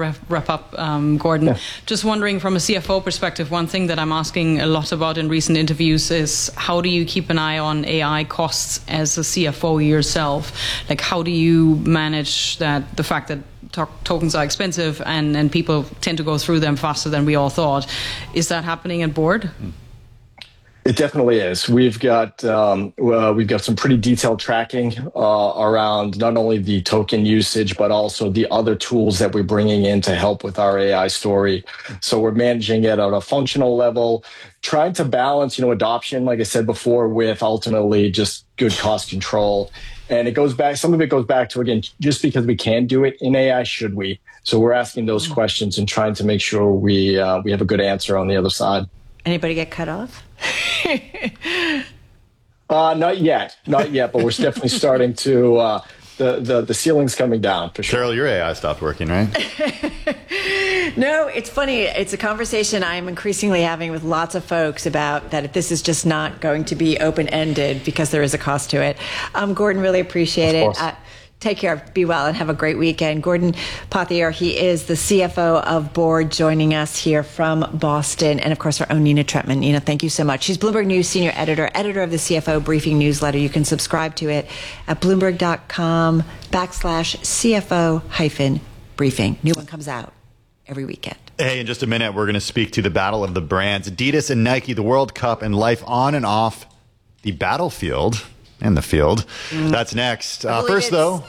wrap up, Gordon. Yeah. Just wondering, from a CFO perspective, one thing that I'm asking a lot about in recent interviews is how do you keep an eye on AI costs as a CFO yourself? Like, how do you manage that, the fact that tokens are expensive and people tend to go through them faster than we all thought? Is that happening at board? It definitely is. We've got some pretty detailed tracking around not only the token usage, but also the other tools that we're bringing in to help with our AI story. So we're managing it at a functional level, trying to balance, adoption, like I said before, with ultimately just good cost control. And it goes back, some of it goes back to, again, just because we can do it in AI, should we? So we're asking those questions and trying to make sure we have a good answer on the other side. Anybody get cut off? Not yet, but we're definitely starting to, the ceiling's coming down for sure. Cheryl, your AI stopped working, right? No, it's funny. It's a conversation I'm increasingly having with lots of folks about that this is just not going to be open-ended because there is a cost to it. Gordon, really appreciate it. Take care, be well, and have a great weekend. Gordon Pothier, he is the CFO of Board, joining us here from Boston. And, of course, our own Nina Tretman. Nina, thank you so much. She's Bloomberg News senior editor of the CFO Briefing newsletter. You can subscribe to it at bloomberg.com/CFO-briefing. New one comes out every weekend. Hey, in just a minute, we're going to speak to the battle of the brands. Adidas and Nike, the World Cup, and life on and off the battlefield. And the field. That's next. First, though,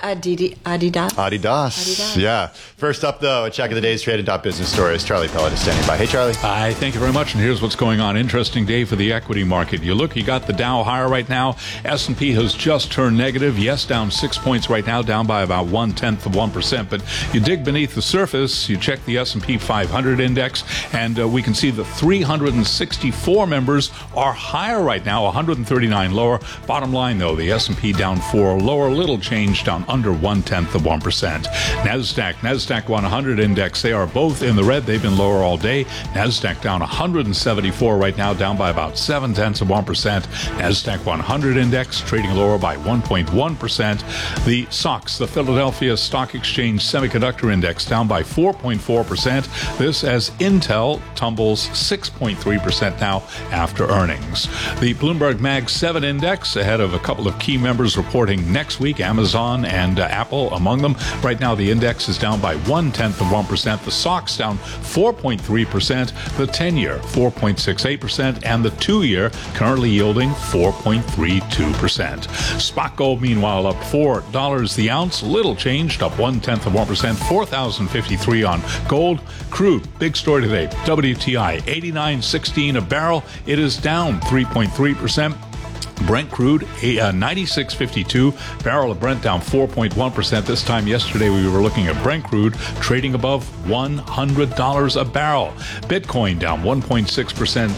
Adidas. Yeah. First up, though, a check of the day's trade and top business stories. Charlie Pellet is standing by. Hey, Charlie. Hi, thank you very much. And here's what's going on. Interesting day for the equity market. You got the Dow higher right now. S&P has just turned negative. Yes, down 6 points right now, down by about 0.1%. But you dig beneath the surface, you check the S&P 500 index, and we can see the 364 members are higher right now, 139 lower. Bottom line, though, the S&P down 4 lower, little change, down under 0.1%. NASDAQ 100 index, they are both in the red. They've been lower all day. NASDAQ down 174 right now, down by about 0.7%. NASDAQ 100 index trading lower by 1.1%. The SOX, the Philadelphia Stock Exchange Semiconductor Index, down by 4.4%. This as Intel tumbles 6.3% now after earnings. The Bloomberg Mag 7 index ahead of a couple of key members reporting next week, Amazon and Apple among them. Right now, the index is down by 0.1%. The SOX down 4.3%. The 10-year 4.68%, and the 2-year currently yielding 4.32%. Spot gold, meanwhile, up $4 the ounce. Little changed, up 0.1%. 4,053 on gold. Crude, big story today. WTI 89.16 a barrel. It is down 3.3%. Brent crude, 96.52. Barrel of Brent down 4.1%. This time yesterday, we were looking at Brent crude trading above $100 a barrel. Bitcoin down 1.6%,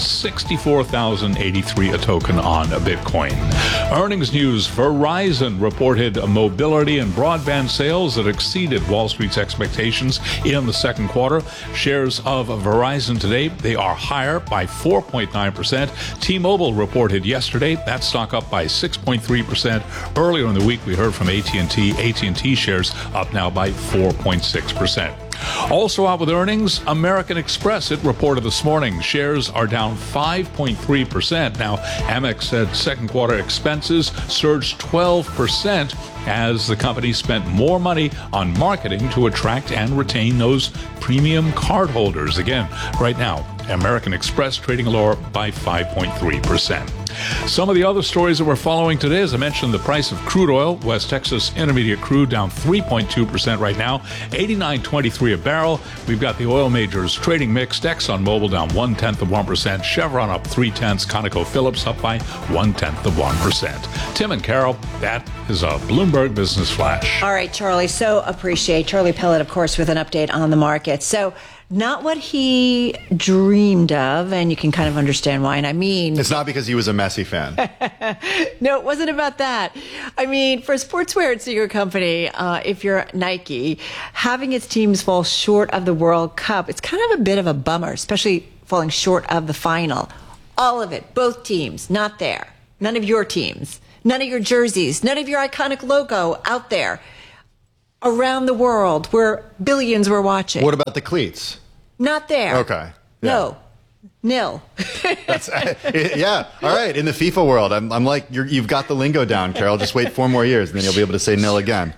64,083 a token on a Bitcoin. Earnings news. Verizon reported mobility and broadband sales that exceeded Wall Street's expectations in the second quarter. Shares of Verizon today, they are higher by 4.9%. T-Mobile reported yesterday. That's stock up by 6.3%. Earlier in the week, we heard from AT&T. AT&T shares up now by 4.6%. Also out with earnings, American Express, it reported this morning, shares are down 5.3%. Now, Amex said second quarter expenses surged 12% as the company spent more money on marketing to attract and retain those premium cardholders. Again, right now, American Express trading lower by 5.3%. Some of the other stories that we're following today, as I mentioned, the price of crude oil, West Texas Intermediate crude down 3.2% right now, 89.23 a barrel. We've got the oil majors trading mixed. ExxonMobil down 0.1%, Chevron up 0.3, ConocoPhillips up by 0.1%. Tim and Carol, that is a Bloomberg Business Flash. All right, Charlie, so appreciate Charlie Pellet, of course, with an update on the market. So not what he dreamed of, and you can kind of understand why. And I mean, it's not because he was a Messi fan. No, it wasn't about that. I mean, for a sportswear and sneaker company, if you're Nike, having its teams fall short of the World Cup, it's kind of a bit of a bummer, especially falling short of the final. All of it, both teams, not there. None of your teams, none of your jerseys, none of your iconic logo out there. around the world where billions were watching. What about the cleats? Not there. Okay. Yeah. No. Nil. That's yeah. All right. In the FIFA world, I'm like, you've got the lingo down, Carol. Just wait 4 more years, and then you'll be able to say nil again.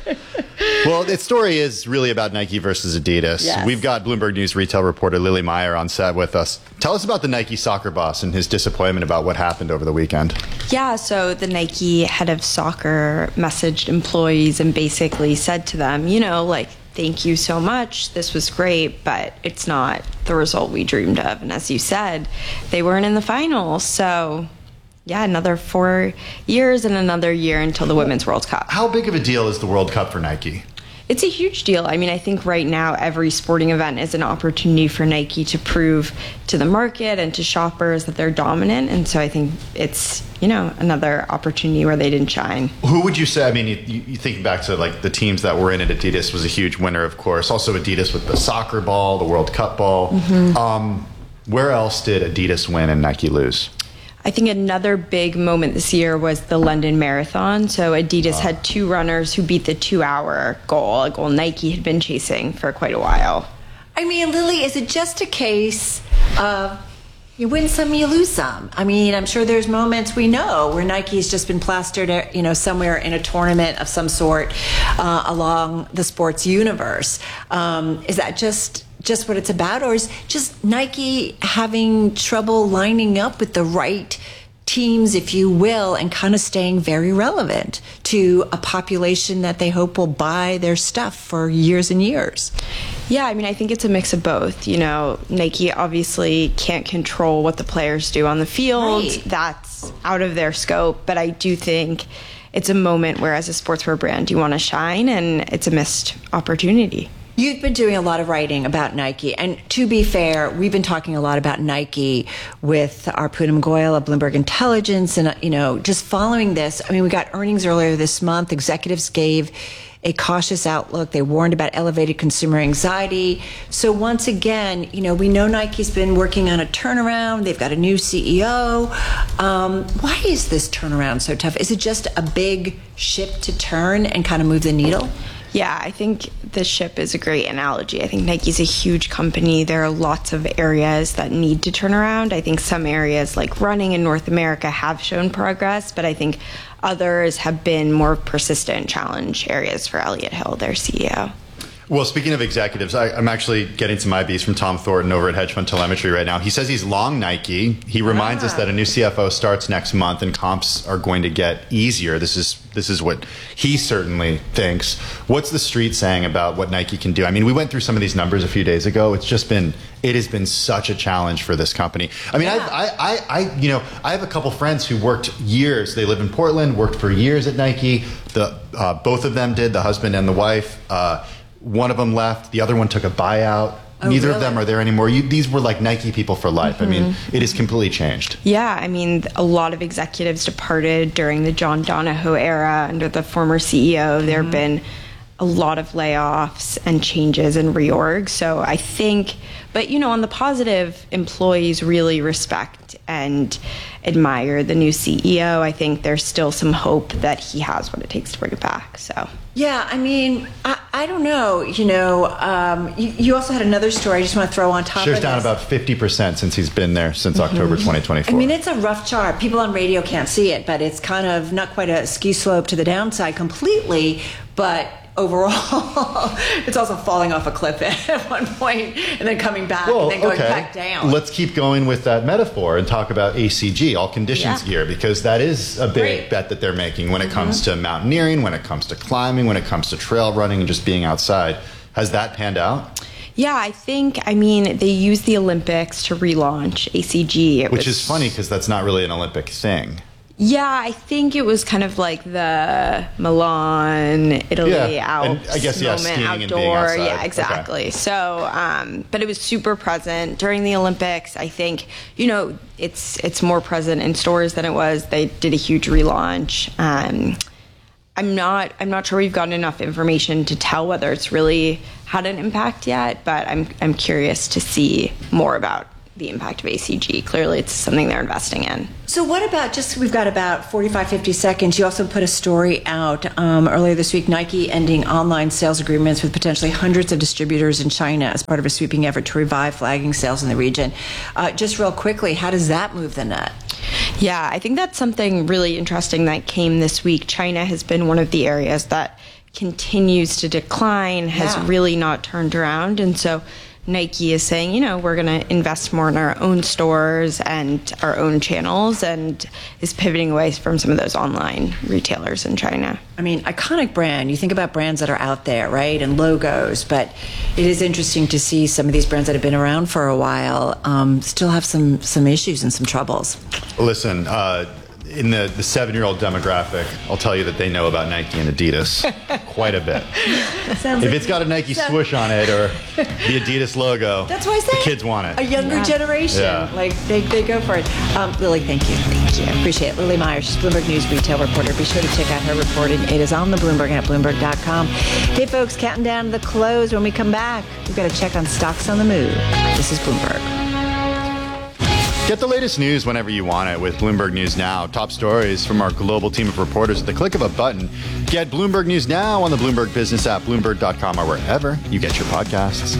Well, the story is really about Nike versus Adidas. Yes. We've got Bloomberg News retail reporter Lily Meyer on set with us. Tell us about the Nike soccer boss and his disappointment about what happened over the weekend. Yeah, so the Nike head of soccer messaged employees and basically said to them, thank you so much. This was great, but it's not the result we dreamed of. And as you said, they weren't in the finals. So, yeah, another 4 years and another year until the Women's World Cup. How big of a deal is the World Cup for Nike? It's a huge deal. I mean, I think right now every sporting event is an opportunity for Nike to prove to the market and to shoppers that they're dominant. And so I think it's, another opportunity where they didn't shine. Who would you say, I mean, you think back to like the teams that were in it. Adidas was a huge winner, of course. Also Adidas with the soccer ball, the World Cup ball. Mm-hmm. Where else did Adidas win and Nike lose? I think another big moment this year was the London Marathon. So Adidas had 2 runners who beat the 2-hour goal, a goal Nike had been chasing for quite a while. I mean, Lily, is it just a case of you win some, you lose some? I mean, I'm sure there's moments we know where Nike's just been plastered, somewhere in a tournament of some sort along the sports universe. Is that just what it's about, or is just Nike having trouble lining up with the right teams, if you will, and kind of staying very relevant to a population that they hope will buy their stuff for years and years? Yeah, I mean, I think it's a mix of both. Nike obviously can't control what the players do on the field. Right. That's out of their scope. But I do think it's a moment where, as a sportswear brand, you want to shine, and it's a missed opportunity. You've been doing a lot of writing about Nike, and to be fair, we've been talking a lot about Nike with our Poonam Goyal of Bloomberg Intelligence, and just following this. I mean, we got earnings earlier this month. Executives gave a cautious outlook. They warned about elevated consumer anxiety. So once again, we know Nike's been working on a turnaround. They've got a new CEO. Why is this turnaround so tough? Is it just a big ship to turn and kind of move the needle? Yeah, I think the ship is a great analogy. I think Nike's a huge company. There are lots of areas that need to turn around. I think some areas like running in North America have shown progress, but I think others have been more persistent challenge areas for Elliott Hill, their CEO. Well, speaking of executives, I'm actually getting some IBs from Tom Thornton over at Hedge Fund Telemetry right now. He says he's long Nike. He reminds us that a new CFO starts next month and comps are going to get easier. This is what he certainly thinks. What's the street saying about what Nike can do? I mean, we went through some of these numbers a few days ago. It has been such a challenge for this company. I mean, yeah. I have a couple friends who worked years. They live in Portland, worked for years at Nike. Both of them did, the husband and the wife. One of them left. The other one took a buyout. Neither of them are there anymore. These were like Nike people for life. Mm-hmm. I mean, it has completely changed. Yeah, I mean, a lot of executives departed during the John Donahoe era under the former CEO. There have been a lot of layoffs and changes and reorgs. So I think, but on the positive, employees really respect and admire the new CEO. I think there's still some hope that he has what it takes to bring it back. So. Yeah, I mean, I don't know. You also had another story I just want to throw on top of this. Shares down about 50% since he's been there since October 2024. I mean, it's a rough chart. People on radio can't see it, but it's kind of not quite a ski slope to the downside completely, but overall, it's also falling off a cliff at one point and then coming back and then going back down. Let's keep going with that metaphor and talk about ACG, all conditions gear, because that is a big bet that they're making when it comes to mountaineering, when it comes to climbing, when it comes to trail running and just being outside. Has that panned out? Yeah, I think, they used the Olympics to relaunch ACG. Which is funny because that's not really an Olympic thing. Yeah, I think it was kind of like the Milan, Italy, Alps I guess, moment, skiing outdoor. And being outside. Yeah, exactly. Okay. So, but it was super present during the Olympics. I think, it's more present in stores than it was. They did a huge relaunch. I'm not sure we've gotten enough information to tell whether it's really had an impact yet, but I'm curious to see more about the impact of ACG. Clearly, it's something they're investing in. So what about, we've got about 45, 50 seconds. You also put a story out earlier this week, Nike ending online sales agreements with potentially hundreds of distributors in China as part of a sweeping effort to revive flagging sales in the region. Just real quickly, how does that move the net? Yeah, I think that's something really interesting that came this week. China has been one of the areas that continues to decline, has really not turned around. And so Nike is saying, we're going to invest more in our own stores and our own channels, and is pivoting away from some of those online retailers in China. I mean, iconic brand. You think about brands that are out there, right? And logos, but it is interesting to see some of these brands that have been around for a while still have some issues and some troubles. Listen, in the 7-year-old demographic, I'll tell you that they know about Nike and Adidas quite a bit. If it's got a Nike swoosh on it or the Adidas logo, that's why I say the kids want it. A younger generation, like they go for it. Lily, thank you. I appreciate it. Lily Myers, she's Bloomberg News retail reporter. Be sure to check out her reporting. It is on the Bloomberg and at Bloomberg.com. Okay, folks, counting down to the close. When we come back, we've got to check on stocks on the move. This is Bloomberg. Get the latest news whenever you want it with Bloomberg News Now. Top stories from our global team of reporters at the click of a button. Get Bloomberg News Now on the Bloomberg Business app, Bloomberg.com, or wherever you get your podcasts.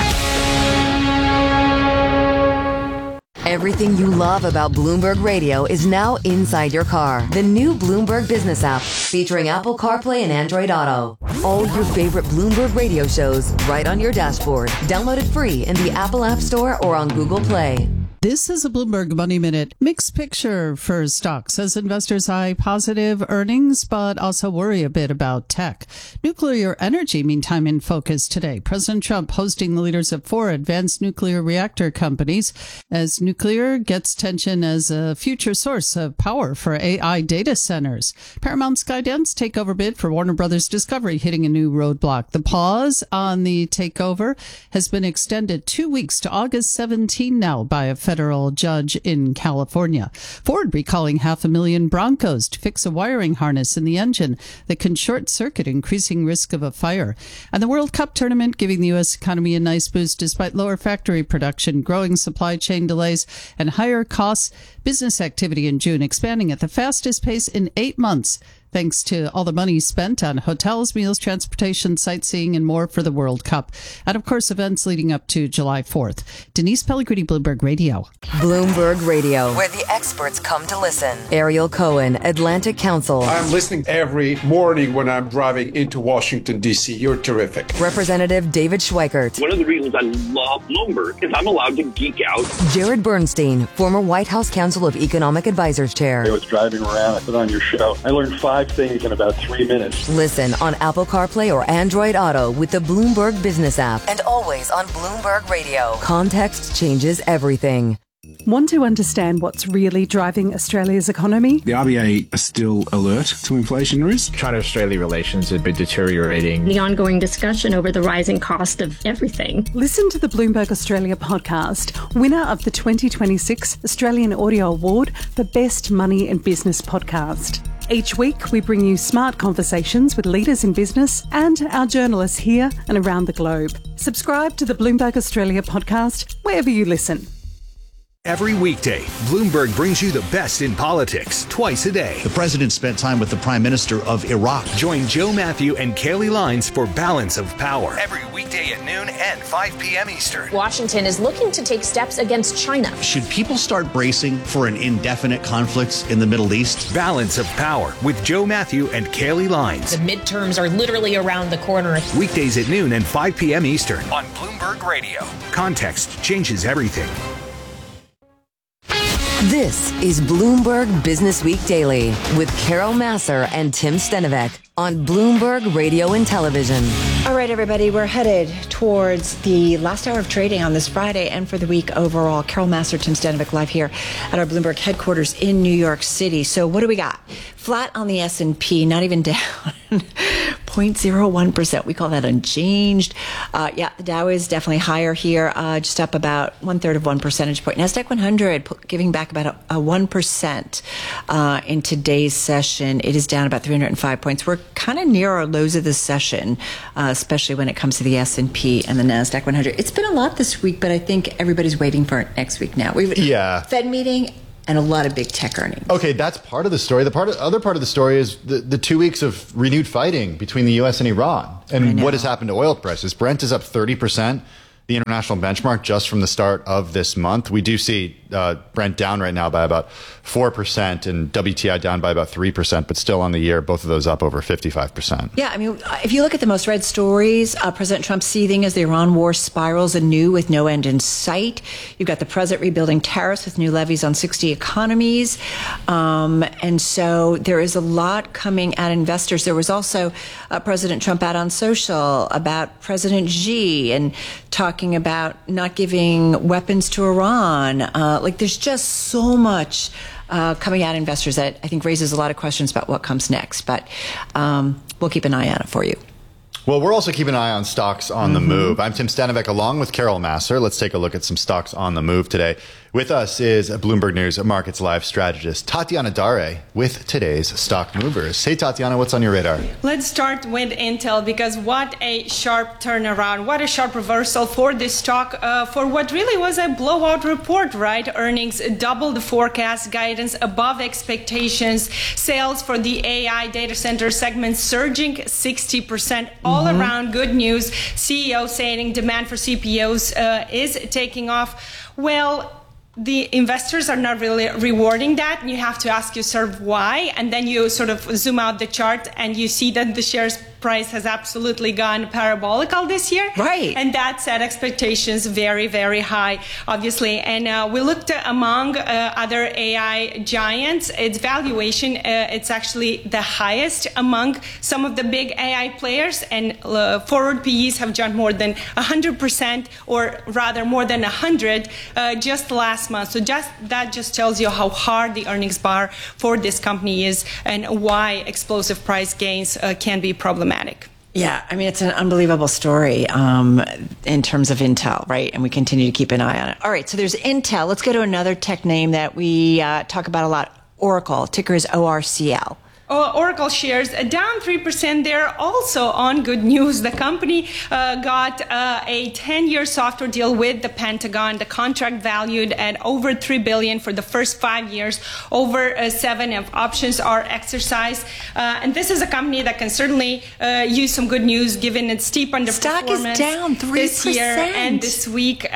Everything you love about Bloomberg Radio is now inside your car. The new Bloomberg Business app, featuring Apple CarPlay and Android Auto. All your favorite Bloomberg Radio shows right on your dashboard. Download it free in the Apple App Store or on Google Play. This is a Bloomberg Money Minute. Mixed picture for stocks as investors eye positive earnings, but also worry a bit about tech. Nuclear energy, meantime, in focus today. President Trump hosting the leaders of 4 advanced nuclear reactor companies as nuclear gets tension as a future source of power for AI data centers. Paramount Skydance takeover bid for Warner Brothers Discovery hitting a new roadblock. The pause on the takeover has been extended 2 weeks to August 17 now by a federal judge in California. Ford recalling 500,000 Broncos to fix a wiring harness in the engine that can short circuit, increasing risk of a fire. And the World Cup tournament giving the U.S. economy a nice boost despite lower factory production, growing supply chain delays, and higher costs. Business activity in June expanding at the fastest pace in 8 months, thanks to all the money spent on hotels, meals, transportation, sightseeing, and more for the World Cup. And, of course, events leading up to July 4th. Denise Pellegrini, Bloomberg Radio. Bloomberg Radio, where the experts come to listen. Ariel Cohen, Atlantic Council. I'm listening every morning when I'm driving into Washington, D.C. You're terrific. Representative David Schweikert. One of the reasons I love Bloomberg is I'm allowed to geek out. Jared Bernstein, former White House Council of Economic Advisors Chair. I was driving around, I put on your show. I learned 5 things in about 3 minutes. Listen on Apple CarPlay or Android Auto with the Bloomberg Business app, and always on Bloomberg Radio. Context changes everything. Want to understand what's really driving Australia's economy? The RBA are still alert to inflation risk. China-Australia relations have been deteriorating. The ongoing discussion over the rising cost of everything. Listen to the Bloomberg Australia podcast, winner of the 2026 Australian Audio Award for Best Money and Business Podcast. Each week, we bring you smart conversations with leaders in business and our journalists here and around the globe. Subscribe to the Bloomberg Australia podcast wherever you listen. Every weekday, Bloomberg brings you the best in politics twice a day. The president spent time with the Prime Minister of Iraq. Join Joe Matthew and Kaylee Lines for Balance of Power. Every weekday at noon and 5 p.m. Eastern. Washington is looking to take steps against China. Should people start bracing for an indefinite conflict in the Middle East? Balance of Power with Joe Matthew and Kaylee Lines. The midterms are literally around the corner. Weekdays at noon and 5 p.m. Eastern on Bloomberg Radio. Context changes everything. This is Bloomberg Business Week Daily with Carol Massar and Tim Stenovec on Bloomberg Radio and Television. All right, everybody, we're headed towards the last hour of trading on this Friday and for the week overall. Carol Massar, Tim Stenovec live here at our Bloomberg headquarters in New York City. So what do we got? Flat on the S&P, not even down. 0.01%. We call that unchanged. The Dow is definitely higher here, just up about 1/3 of 1 percentage point. NASDAQ 100 giving back about a 1% in today's session. It is down about 305 points. We're kind of near our lows of the session, especially when it comes to the S&P and the NASDAQ 100. It's been a lot this week, but I think everybody's waiting for next week now. Fed meeting and a lot of big tech earnings. Okay, that's part of the story. The other part of the story is the 2 weeks of renewed fighting between the U.S. and Iran and what has happened to oil prices. Brent is up 30%. The international benchmark just from the start of this month. We do see Brent down right now by about 4% and WTI down by about 3%, but still on the year, both of those up over 55%. Yeah, I mean, if you look at the most read stories, President Trump seething as the Iran war spirals anew with no end in sight. You've got the president rebuilding tariffs with new levies on 60 economies. And so there is a lot coming at investors. There was also President Trump out on social about President Xi and talking about not giving weapons to Iran. There's just so much coming at investors that I think raises a lot of questions about what comes next. But we'll keep an eye on it for you. Well, we're also keeping an eye on stocks on the move. I'm Tim Stanovec along with Carol Massar. Let's take a look at some stocks on the move today. With us is Bloomberg News Markets Live strategist Tatiana Dare with today's Stock Movers. Hey, Tatiana, what's on your radar? Let's start with Intel, because what a sharp turnaround, what a sharp reversal for this stock for what really was a blowout report, right? Earnings double the forecast, guidance above expectations, sales for the AI data center segment surging 60%, all around good news. CEO saying demand for CPOs is taking off. Well, the investors are not really rewarding that, and you have to ask yourself why, and then you sort of zoom out the chart and you see that the shares price has absolutely gone parabolical this year. Right. And that set expectations very, very high, obviously. And we looked among other AI giants. Its valuation, it's actually the highest among some of the big AI players, and forward PEs have jumped more than 100%, or rather more than 100 just last month. So that just tells you how hard the earnings bar for this company is and why explosive price gains can be problematic. Yeah, I mean, it's an unbelievable story in terms of Intel, right? And we continue to keep an eye on it. All right, so there's Intel. Let's go to another tech name that we talk about a lot, Oracle. Ticker is ORCL. Oracle shares down 3% there, also on good news. The company got a 10-year software deal with the Pentagon. The contract valued at over $3 billion for the first 5 years. Over 7 of options are exercised. And this is a company that can certainly use some good news given its steep underperformance. Stock is down 3% this year and this week.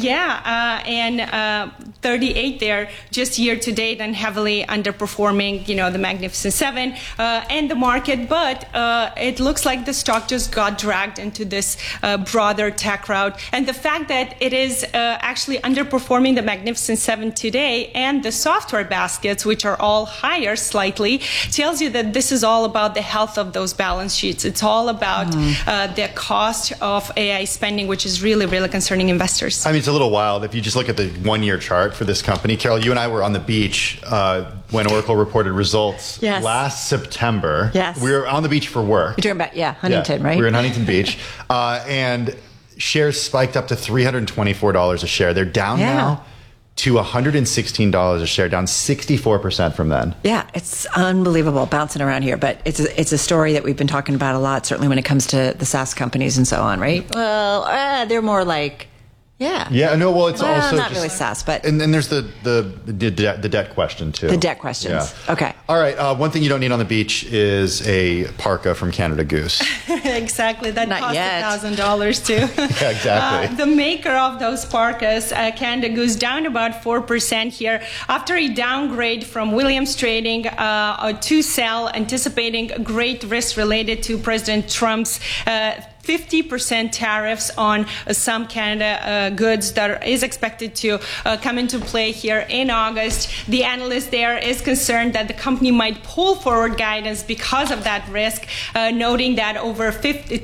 And 38 there just year to date, and heavily underperforming, the Magnificent Seven. And the market, but it looks like the stock just got dragged into this broader tech rout. And the fact that it is actually underperforming the Magnificent Seven today and the software baskets, which are all higher slightly, tells you that this is all about the health of those balance sheets. It's all about the cost of AI spending, which is really, really concerning investors. I mean, it's a little wild. If you just look at the one-year chart for this company, Carol, you and I were on the beach when Oracle reported results last September. Yes. We were on the beach for work. You're talking about, Huntington, right? We were in Huntington Beach. And shares spiked up to $324 a share. They're down now to $116 a share, down 64% from then. Yeah, it's unbelievable, bouncing around here. But it's a story that we've been talking about a lot, certainly when it comes to the SaaS companies and so on, right? Well, they're more like... Yeah, no, well, it's also not really SaaS, but... And then there's the debt question, too. The debt questions. Yeah. Okay. All right, one thing you don't need on the beach is a parka from Canada Goose. Exactly, that cost $1,000, too. Yeah, exactly. The maker of those parkas, Canada Goose, down about 4% here after a downgrade from Williams Trading to sell, anticipating great risk related to President Trump's 50% tariffs on some Canada goods that is expected to come into play here in August. The analyst there is concerned that the company might pull forward guidance because of that risk, noting that over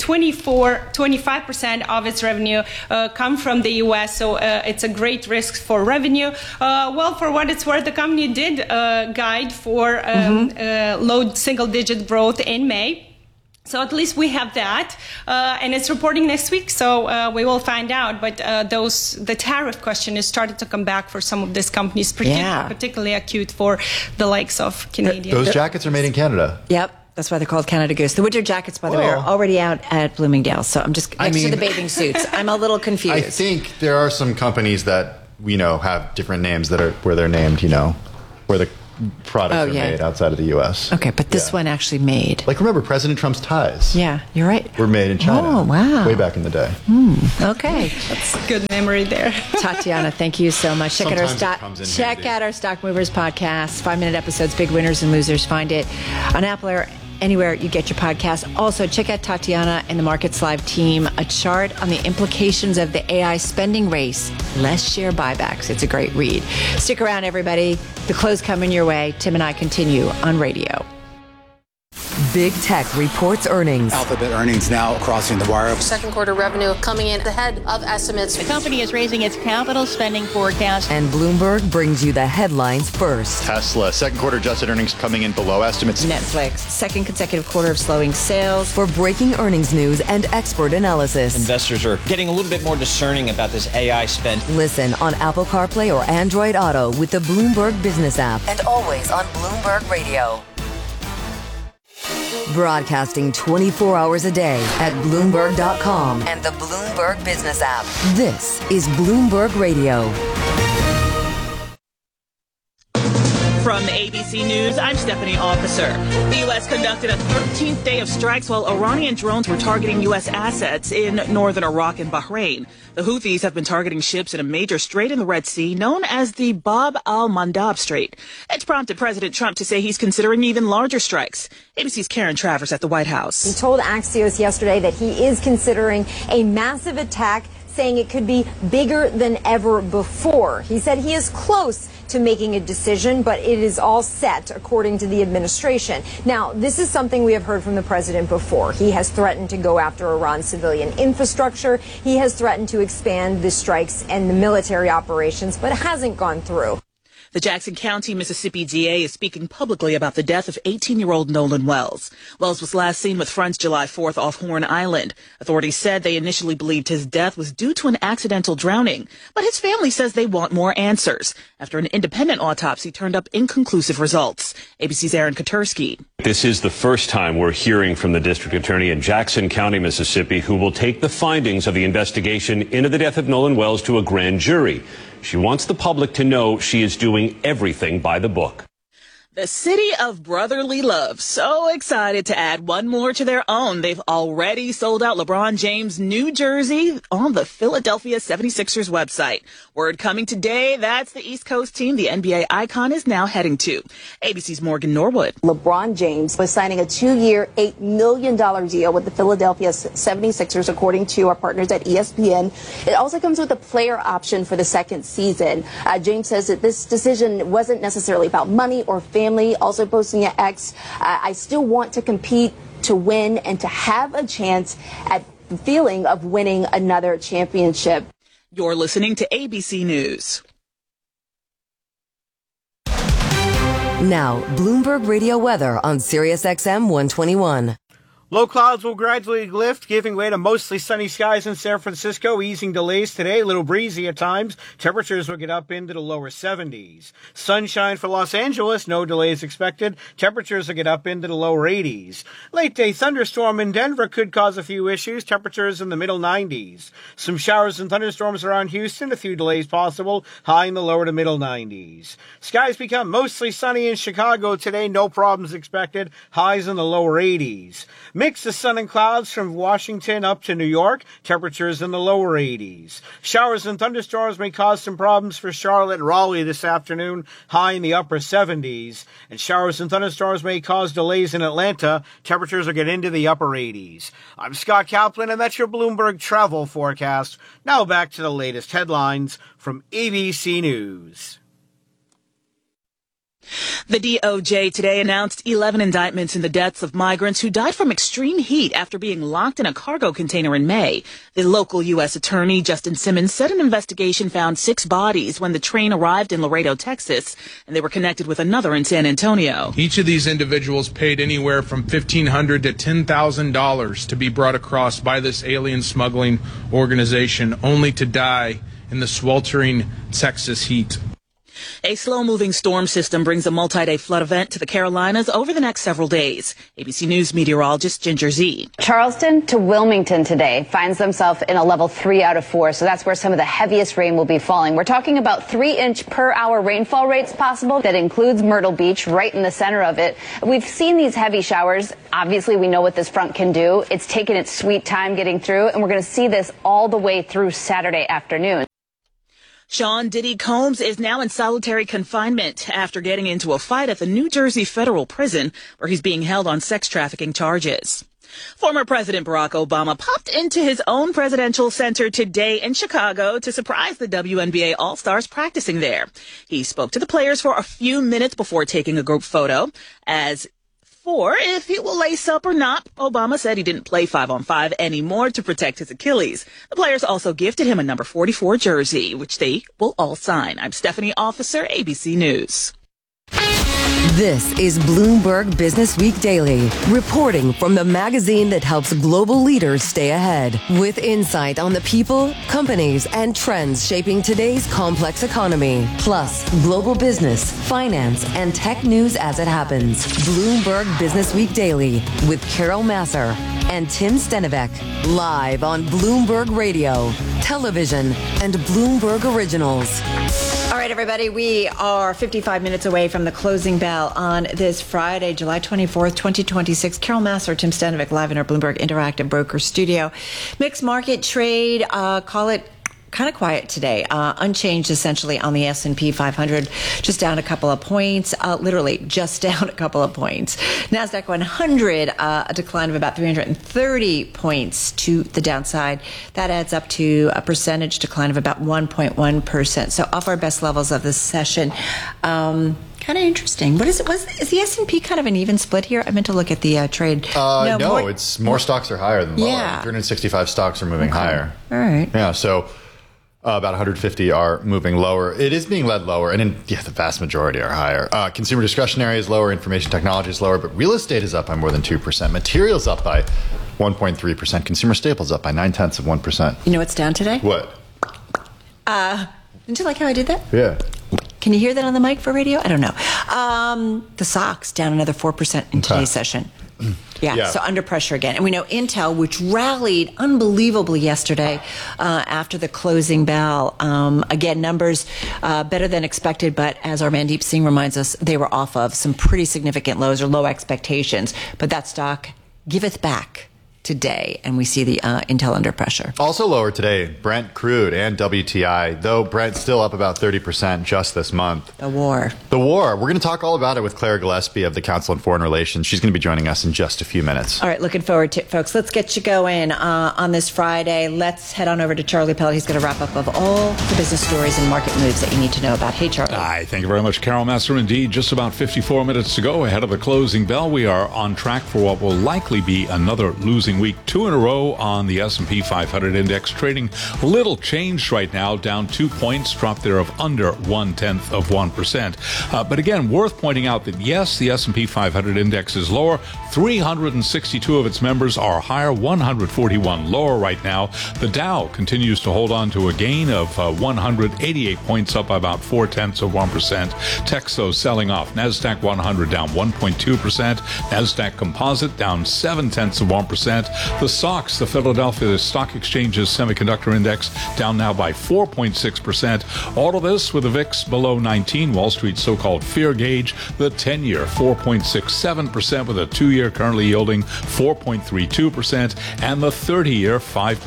25% of its revenue come from the U.S., so it's a great risk for revenue. Well, for what it's worth, the company did guide for low single-digit growth in May. So at least we have that, and it's reporting next week, so we will find out. But the tariff question has started to come back for some of these companies, particularly acute for the likes of Canadian. Those jackets are made in Canada. Yep. That's why they're called Canada Goose. The winter jackets, by the way, are already out at Bloomingdale's. So I'm just next to the bathing suits. I'm a little confused. I think there are some companies that have different names that are where they're named. Where the products are made outside of the U.S. Okay, but this one actually made. Like, remember President Trump's ties? Yeah, you're right. Were made in China. Oh, wow. Way back in the day. Okay. That's good memory there. Tatiana, thank you so much. Check out our Stock Movers podcast, 5-minute episodes, big winners and losers. Find it on Apple or anywhere you get your podcast. Also, check out Tatiana and the Markets Live team, a chart on the implications of the AI spending race, less share buybacks. It's a great read. Stick around, everybody. The close coming your way. Tim and I continue on radio. Big Tech reports earnings. Alphabet earnings now crossing the wire. Second quarter revenue coming in ahead of estimates. The company is raising its capital spending forecast. And Bloomberg brings you the headlines first. Tesla, second quarter adjusted earnings coming in below estimates. Netflix, second consecutive quarter of slowing sales. For breaking earnings news and expert analysis. Investors are getting a little bit more discerning about this AI spend. Listen on Apple CarPlay or Android Auto with the Bloomberg Business app. And always on Bloomberg Radio. Broadcasting 24 hours a day at Bloomberg.com and the Bloomberg Business app. This is Bloomberg Radio. From ABC News, I'm Stephanie Officer. The U.S. conducted a 13th day of strikes while Iranian drones were targeting U.S. assets in northern Iraq and Bahrain. The Houthis have been targeting ships in a major strait in the Red Sea known as the Bab al-Mandab Strait. It's prompted President Trump to say he's considering even larger strikes. ABC's Karen Travers at the White House. He told Axios yesterday that he is considering a massive attack, saying it could be bigger than ever before. He said he is close to making a decision, but it is all set, according to the administration. Now, this is something we have heard from the president before. He has threatened to go after Iran's civilian infrastructure. He has threatened to expand the strikes and the military operations, but it hasn't gone through. The Jackson County, Mississippi DA is speaking publicly about the death of 18-year-old Nolan Wells. Wells was last seen with friends July 4th off Horn Island. Authorities said they initially believed his death was due to an accidental drowning, but his family says they want more answers after an independent autopsy turned up inconclusive results. ABC's Aaron Katersky. This is the first time we're hearing from the district attorney in Jackson County, Mississippi, who will take the findings of the investigation into the death of Nolan Wells to a grand jury. She wants the public to know she is doing everything by the book. The city of brotherly love, so excited to add one more to their own. They've already sold out LeBron James' new jersey on the Philadelphia 76ers website. Word coming today, that's the East Coast team the NBA icon is now heading to. ABC's Morgan Norwood. LeBron James was signing a 2-year, $8 million deal with the Philadelphia 76ers, according to our partners at ESPN. It also comes with a player option for the second season. James says that this decision wasn't necessarily about money or family. Also posting at X, I still want to compete, to win, and to have a chance at the feeling of winning another championship. You're listening to ABC News. Now, Bloomberg Radio weather on Sirius XM 121. Low clouds will gradually lift, giving way to mostly sunny skies in San Francisco, easing delays today, a little breezy at times. Temperatures will get up into the lower 70s. Sunshine for Los Angeles, no delays expected. Temperatures will get up into the lower 80s. Late day thunderstorm in Denver could cause a few issues. Temperatures in the middle 90s. Some showers and thunderstorms around Houston, a few delays possible. High in the lower to middle 90s. Skies become mostly sunny in Chicago today, no problems expected. Highs in the lower 80s. Mix of sun and clouds from Washington up to New York. Temperatures in the lower 80s. Showers and thunderstorms may cause some problems for Charlotte and Raleigh this afternoon. High in the upper 70s. And showers and thunderstorms may cause delays in Atlanta. Temperatures will get into the upper 80s. I'm Scott Kaplan, and that's your Bloomberg travel forecast. Now back to the latest headlines from ABC News. The DOJ today announced 11 indictments in the deaths of migrants who died from extreme heat after being locked in a cargo container in May. The local U.S. attorney, Justin Simmons, said an investigation found 6 bodies when the train arrived in Laredo, Texas, and they were connected with another in San Antonio. Each of these individuals paid anywhere from $1,500 to $10,000 to be brought across by this alien smuggling organization, only to die in the sweltering Texas heat. A slow-moving storm system brings a multi-day flood event to the Carolinas over the next several days. ABC News meteorologist Ginger Z. Charleston to Wilmington today finds themselves in a level 3 out of 4, so that's where some of the heaviest rain will be falling. We're talking about 3-inch per hour rainfall rates possible. That includes Myrtle Beach, right in the center of it. We've seen these heavy showers. Obviously, we know what this front can do. It's taken its sweet time getting through, and we're going to see this all the way through Saturday afternoon. Sean Diddy Combs is now in solitary confinement after getting into a fight at the New Jersey federal prison where he's being held on sex trafficking charges. Former President Barack Obama popped into his own presidential center today in Chicago to surprise the WNBA All-Stars practicing there. He spoke to the players for a few minutes before taking a group photo. As for if he will lace up or not, Obama said he didn't play 5-on-5 anymore to protect his Achilles. The players also gifted him a number 44 jersey, which they will all sign. I'm Stephanie Officer, ABC News. This is Bloomberg Business Week Daily, reporting from the magazine that helps global leaders stay ahead, with insight on the people, companies, and trends shaping today's complex economy, plus global business, finance, and tech news as it happens. Bloomberg Business Week Daily with Carol Massar and Tim Stenivek, live on Bloomberg Radio, television, and Bloomberg Originals. All right, everybody, we are 55 minutes away from the closing bell on this Friday, July 24th, 2026. Carol Massar, Tim Stenivek, live in our Bloomberg Interactive Broker studio. Mixed market trade, call it kind of quiet today, unchanged essentially on the S&P 500, just down a couple of points, literally just down a couple of points. NASDAQ 100, a decline of about 330 points to the downside. That adds up to a percentage decline of about 1.1%. So off our best levels of this session. Kind of interesting. What is it? Is the S&P kind of an even split here? I meant to look at the trade. No, it's more stocks are higher than lower. Yeah. 365 stocks are moving higher. All right. Yeah, so about 150 are moving lower. It is being led lower, and the vast majority are higher. Consumer discretionary is lower, information technology is lower, but real estate is up by more than 2%. Materials up by 1.3%. Consumer staples up by 0.9%. You know what's down today? What? Didn't you like how I did that? Yeah. Can you hear that on the mic for radio? I don't know. The stocks down another 4% in today's session. Yeah, so under pressure again. And we know Intel, which rallied unbelievably yesterday after the closing bell. Again, numbers better than expected, but as our Mandeep Singh reminds us, they were off of some pretty significant lows or low expectations. But that stock giveth back today, and we see the Intel under pressure. Also lower today, Brent crude and WTI, though Brent's still up about 30% just this month. The war. We're going to talk all about it with Claire Gillespie of the Council on Foreign Relations. She's going to be joining us in just a few minutes. All right, looking forward to it, folks. Let's get you going on this Friday. Let's head on over to Charlie Pellet. He's going to wrap up of all the business stories and market moves that you need to know about. Hey, Charlie. Hi, thank you very much, Carol Massar. Indeed, just about 54 minutes to go ahead of the closing bell. We are on track for what will likely be another losing week, 2 in a row on the S&P 500 index, trading little changed right now, down 2 points, drop there of under 0.1%. But again, worth pointing out that yes, the S&P 500 index is lower. 362 of its members are higher, 141 lower right now. The Dow continues to hold on to a gain of 188 points, up by about 0.4%. Techs, though, selling off. NASDAQ 100 down 1.2%. NASDAQ Composite down 0.7%. The SOX, the Philadelphia Stock Exchange's semiconductor index, down now by 4.6%. All of this with the VIX below 19, Wall Street's so-called fear gauge, the 10-year 4.67%, with a 2-year currently yielding 4.32%, and the 30-year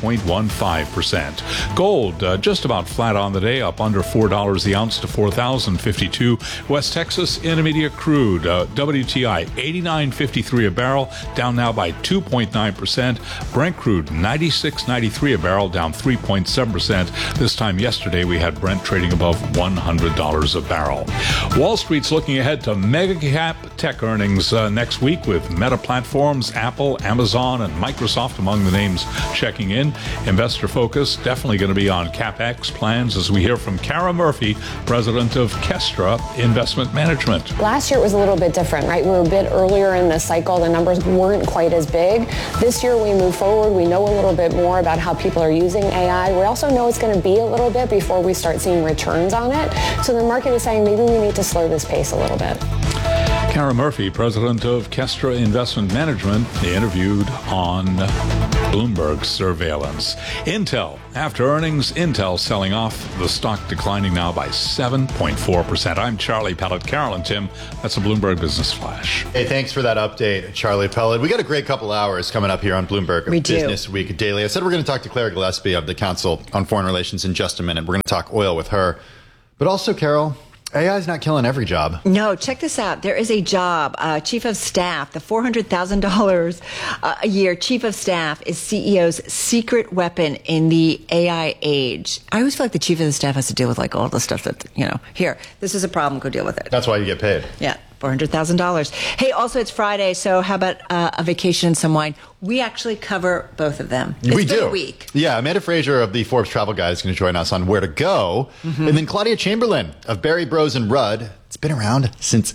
5.15%. Gold just about flat on the day, up under $4 the ounce to $4,052. West Texas Intermediate crude, WTI 89.53 a barrel, down now by 2.9%. 0.5%. Brent crude, $96.93 a barrel, down 3.7%. This time yesterday, we had Brent trading above $100 a barrel. Wall Street's looking ahead to mega cap tech earnings next week with Meta Platforms, Apple, Amazon, and Microsoft among the names checking in. Investor focus definitely going to be on CapEx plans as we hear from Kara Murphy, president of Kestra Investment Management. Last year it was a little bit different, right? We were a bit earlier in the cycle. The numbers weren't quite as big. This year we move forward. We know a little bit more about how people are using AI. We also know it's going to be a little bit before we start seeing returns on it. So the market is saying maybe we need to slow this pace a little bit. Kara Murphy, president of Kestra Investment Management, interviewed on Bloomberg Surveillance. Intel, after earnings, Intel selling off, the stock declining now by 7.4%. I'm Charlie Pellet. Carol and Tim, that's a Bloomberg Business Flash. Hey, thanks for that update, Charlie Pellet. We got a great couple hours coming up here on Bloomberg Business Week Daily. I said we're going to talk to Clara Gillespie of the Council on Foreign Relations in just a minute. We're going to talk oil with her. But also, Carol, AI is not killing every job. No, check this out. There is a job, chief of staff, the $400,000 a year chief of staff is CEO's secret weapon in the AI age. I always feel like the chief of the staff has to deal with like all the stuff that, here, this is a problem, go deal with it. That's why you get paid. Yeah. $400,000. Hey, also it's Friday, so how about a vacation and some wine? We actually cover both of them. We do. A week. Yeah, Amanda Fraser of the Forbes Travel Guide is going to join us on Where to Go. Mm-hmm. And then Claudia Chamberlain of Barry Bros and Rudd. It's been around since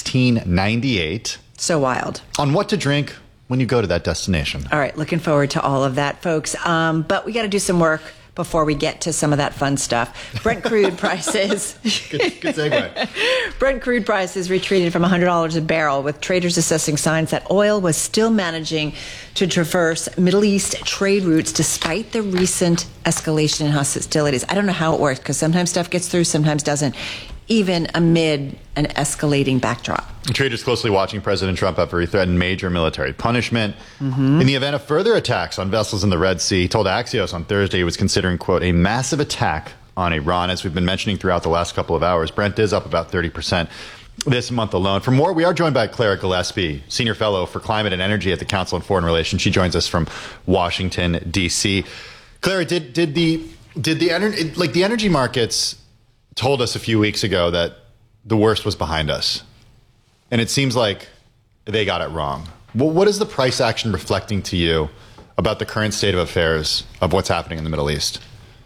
1698. So wild. On what to drink when you go to that destination. All right, looking forward to all of that, folks. But we got to do some work before we get to some of that fun stuff. Brent crude prices. Good segue. Brent crude prices retreated from $100 a barrel, with traders assessing signs that oil was still managing to traverse Middle East trade routes despite the recent escalation in hostilities. I don't know how it works, because sometimes stuff gets through, sometimes doesn't, even amid an escalating backdrop. Traders closely watching President Trump after he threatened major military punishment. Mm-hmm. In the event of further attacks on vessels in the Red Sea, he told Axios on Thursday he was considering, quote, a massive attack on Iran. As we've been mentioning throughout the last couple of hours, Brent is up about 30% this month alone. For more, we are joined by Clara Gillespie, Senior Fellow for Climate and Energy at the Council on Foreign Relations. She joins us from Washington, D.C. Clara, did the energy markets told us a few weeks ago that the worst was behind us, and it seems like they got it wrong. What is the price action reflecting to you about the current state of affairs of what's happening in the Middle East?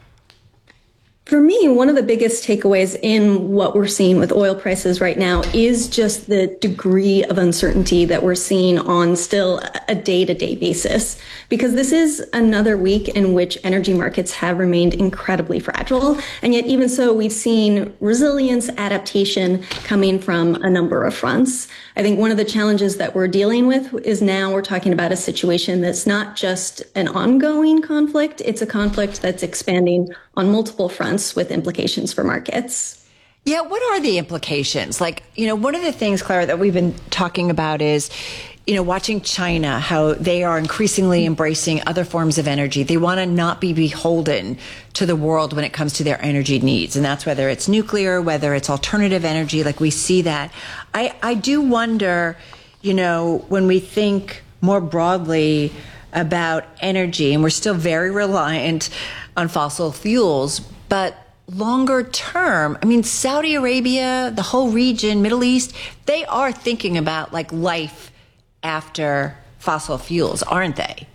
For me, one of the biggest takeaways in what we're seeing with oil prices right now is just the degree of uncertainty that we're seeing on still a day-to-day basis. Because this is another week in which energy markets have remained incredibly fragile. And yet, even so, we've seen resilience, adaptation coming from a number of fronts. I think one of the challenges that we're dealing with is now we're talking about a situation that's not just an ongoing conflict, it's a conflict that's expanding on multiple fronts with implications for markets. Yeah, what are the implications? One of the things, Clara, that we've been talking about is, watching China, how they are increasingly embracing other forms of energy. They want to not be beholden to the world when it comes to their energy needs. And that's whether it's nuclear, whether it's alternative energy, we see that. I do wonder, when we think more broadly about energy, and we're still very reliant on fossil fuels, but longer term, Saudi Arabia, the whole region, Middle East, they are thinking about life after fossil fuels, aren't they?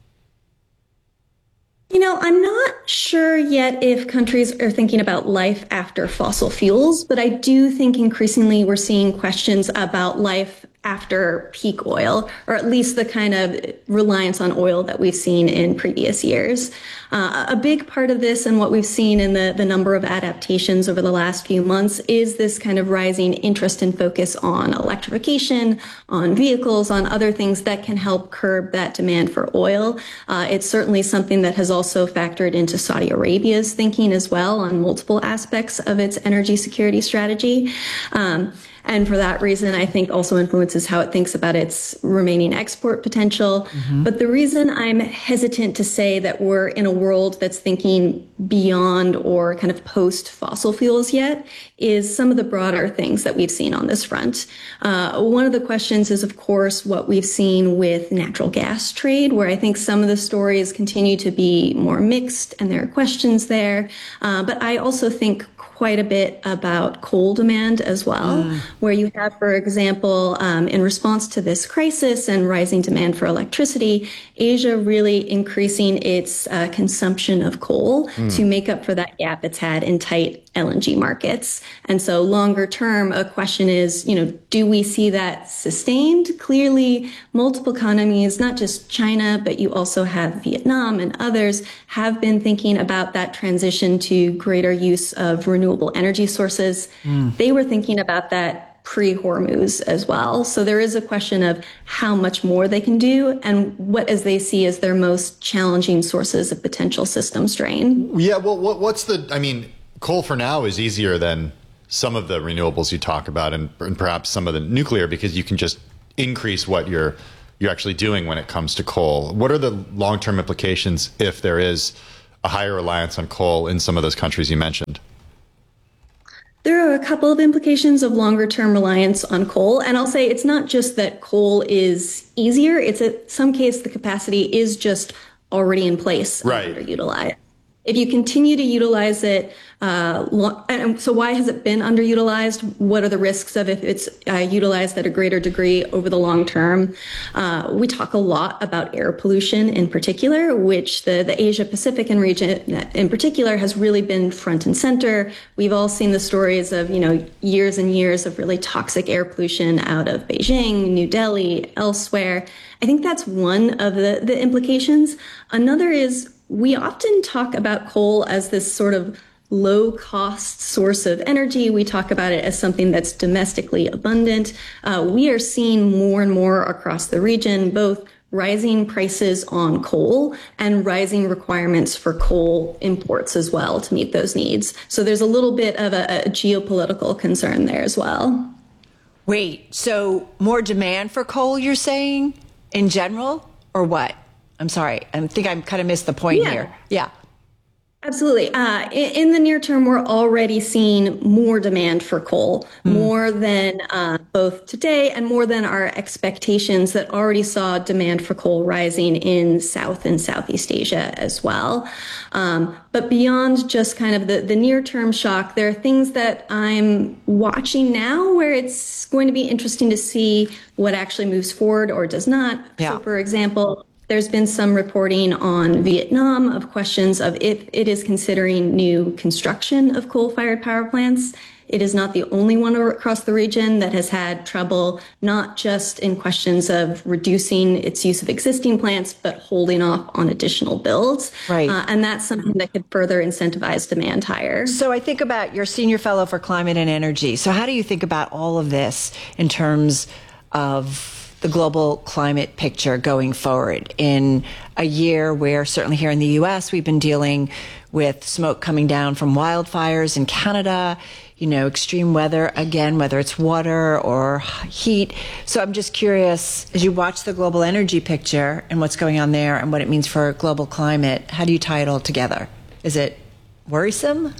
I'm not sure yet if countries are thinking about life after fossil fuels, but I do think increasingly we're seeing questions about life after peak oil, or at least the kind of reliance on oil that we've seen in previous years. A big part of this and what we've seen in the number of adaptations over the last few months is this kind of rising interest and focus on electrification, on vehicles, on other things that can help curb that demand for oil. It's certainly something that has also factored into Saudi Arabia's thinking as well on multiple aspects of its energy security strategy. And for that reason, I think also influences how it thinks about its remaining export potential. But the reason I'm hesitant to say that we're in a world that's thinking beyond or kind of post fossil fuels yet is some of the broader things that we've seen on this front. One of the questions is, of course, what we've seen with natural gas trade, where I think some of the stories continue to be more mixed and there are questions there. But I also think quite a bit about coal demand as well, where you have, for example, in response to this crisis and rising demand for electricity, Asia really increasing its consumption of coal to make up for that gap it's had in tight LNG markets. And so longer term, a question is, do we see that sustained? Clearly, multiple economies, not just China, but you also have Vietnam and others, have been thinking about that transition to greater use of renewable energy sources. They were thinking about that pre-Hormuz as well. So there is a question of how much more they can do and what as they see as their most challenging sources of potential system strain. Yeah, well, coal for now is easier than some of the renewables you talk about and perhaps some of the nuclear because you can just increase what you're actually doing when it comes to coal. What are the long-term implications if there is a higher reliance on coal in some of those countries you mentioned? There are a couple of implications of longer term reliance on coal. And I'll say it's not just that coal is easier. It's in some case, the capacity is just already in place and underutilized. If you continue to utilize it, and so why has it been underutilized? What are the risks of if it's utilized at a greater degree over the long term? We talk a lot about air pollution in particular, which the Asia Pacific region in particular has really been front and center. We've all seen the stories of, years and years of really toxic air pollution out of Beijing, New Delhi, elsewhere. I think that's one of the implications. Another is we often talk about coal as this sort of low-cost source of energy. We talk about it as something that's domestically abundant. We are seeing more and more across the region, both rising prices on coal and rising requirements for coal imports as well to meet those needs. So there's a little bit of a geopolitical concern there as well. Wait, so more demand for coal, you're saying, in general, or what? I'm sorry. I think I kind of missed the point here. Yeah. Absolutely. In the near term, we're already seeing more demand for coal, more than both today and more than our expectations that already saw demand for coal rising in South and Southeast Asia as well. But beyond just kind of the near-term shock, there are things that I'm watching now where it's going to be interesting to see what actually moves forward or does not. So, for example, there's been some reporting on Vietnam of questions of if it is considering new construction of coal-fired power plants. It is not the only one across the region that has had trouble, not just in questions of reducing its use of existing plants, but holding off on additional builds. Right. And that's something that could further incentivize demand higher. So I think about your senior fellow for climate and energy. So how do you think about all of this in terms of the global climate picture going forward in a year where certainly here in the U.S. we've been dealing with smoke coming down from wildfires in Canada, extreme weather, again, whether it's water or heat. So I'm just curious, as you watch the global energy picture and what's going on there and what it means for global climate, how do you tie it all together? Is it worrisome?